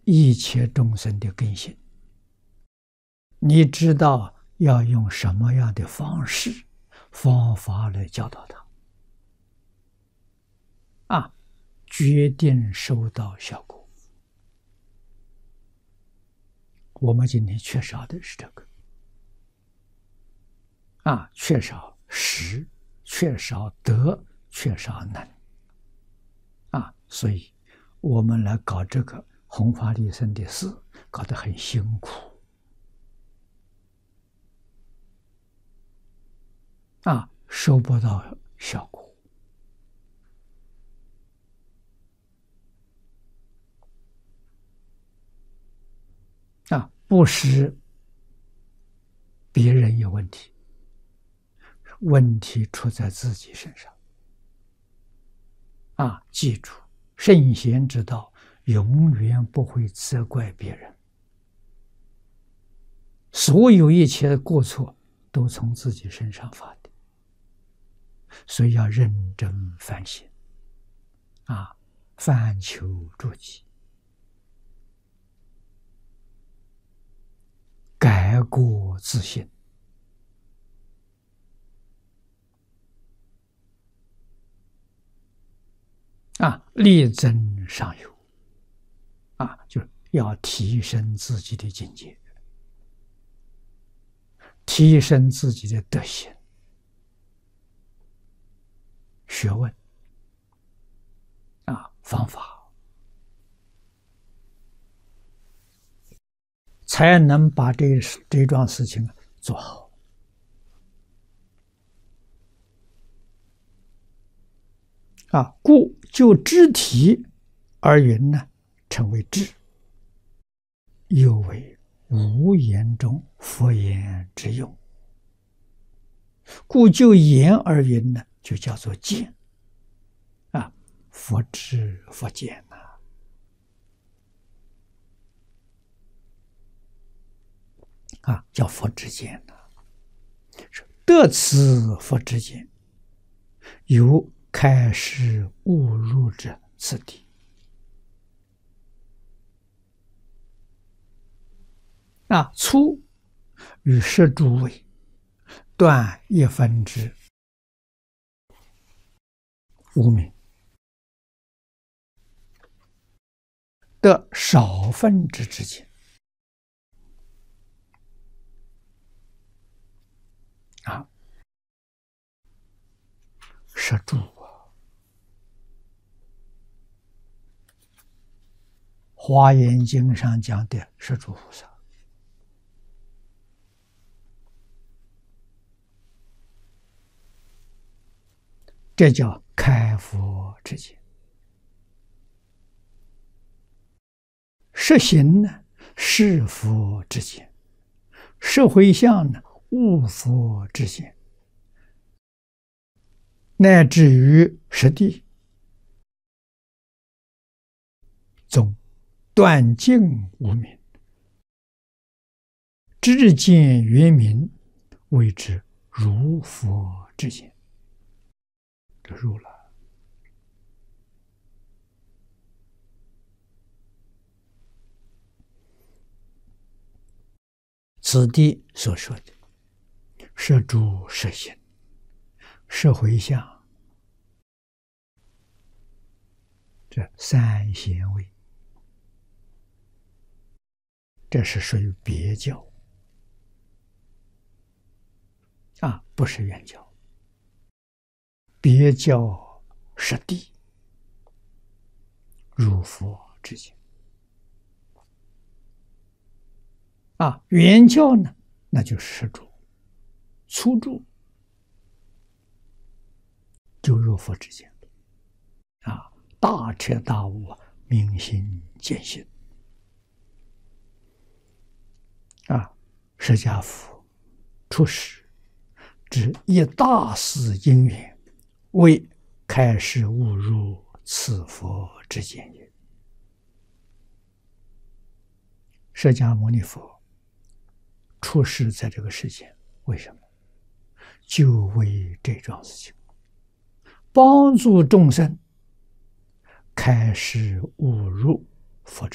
一切众生的根性，你知道要用什么样的方式、方法来教导他，决定收到效果。我们今天缺少的是这个，缺少识，缺少德，缺少能，所以我们来搞这个弘法利生的事，搞得很辛苦，收不到效果。不是别人有问题，问题出在自己身上。记住，圣贤之道永远不会责怪别人，所有一切的过错都从自己身上发的，所以要认真反省，反求诸己，改过自新，力争上游，就是要提升自己的境界，提升自己的德行、学问、方法，才能把这桩事情做好。故就知体而云呢，称为智，又为无言中佛言之用；故就言而云呢，就叫做见。佛知佛见叫佛知见得此佛知见，有开示悟入者次第。粗与摄诸位，断一分之无明，得少分之知见。摄诸华严经上讲的摄诸菩萨，这叫开佛之见。摄行呢，是佛之见；摄回向呢，悟佛之见；乃至于摄地，总断尽无明，知见圆明，谓之如佛之见。这入了。此地所说的摄诸摄行、摄回向，这三贤位，这是属于别教不是原教。别教摄地，入佛之见。原教呢，那就是摄诸、粗诸，就入佛之见。大彻大悟，明心见性。释迦佛出世之一大事因缘，为开示悟入此佛之见也。释迦牟尼佛出世在这个世间，为什么？就为这桩事情，帮助众生开示悟入佛之